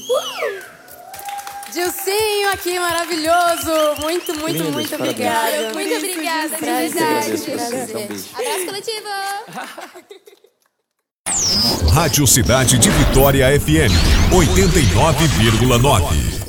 Dilcinho aqui, maravilhoso. Muito obrigada. Muito obrigada, de verdade. Abraço coletivo. Rádio Cidade de Vitória FM 89,9.